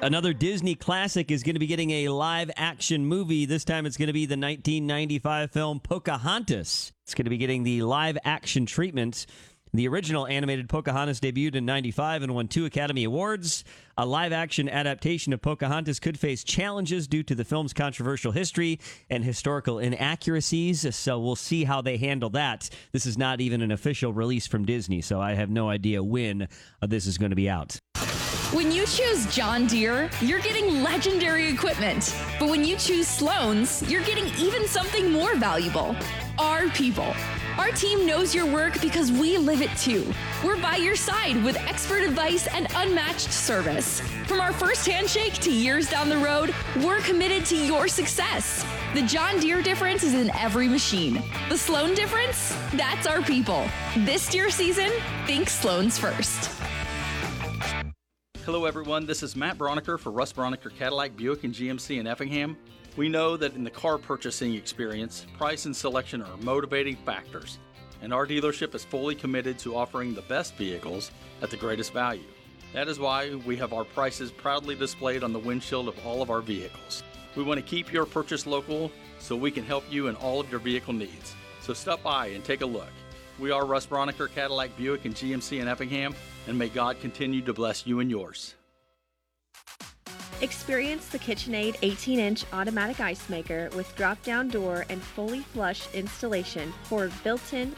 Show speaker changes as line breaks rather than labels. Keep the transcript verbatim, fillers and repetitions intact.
Another Disney classic is going to be getting a live-action movie. This time it's going to be the nineteen ninety-five film Pocahontas. It's going to be getting the live-action treatment. The original animated Pocahontas debuted in ninety-five and won two Academy Awards. A live-action adaptation of Pocahontas could face challenges due to the film's controversial history and historical inaccuracies, so we'll see how they handle that. This is not even an official release from Disney, so I have no idea when uh, this is going to be out.
When you choose John Deere, you're getting legendary equipment. But when you choose Sloan's, you're getting even something more valuable. Our people. Our team knows your work because we live it too. We're by your side with expert advice and unmatched service. From our first handshake to years down the road, we're committed to your success. The John Deere difference is in every machine. The Sloan difference? That's our people. This Deere season, think Sloan's first.
Hello everyone, this is Matt Broniker for Russ Broniker Cadillac Buick and G M C in Effingham. We know that in the car purchasing experience, price and selection are motivating factors, and our dealership is fully committed to offering the best vehicles at the greatest value. That is why we have our prices proudly displayed on the windshield of all of our vehicles. We want to keep your purchase local so we can help you in all of your vehicle needs. So stop by and take a look. We are Russ Broniker Cadillac Buick and G M C in Effingham, and may God continue to bless you and yours.
Experience the KitchenAid eighteen inch automatic ice maker with drop-down door and fully flush installation for built-in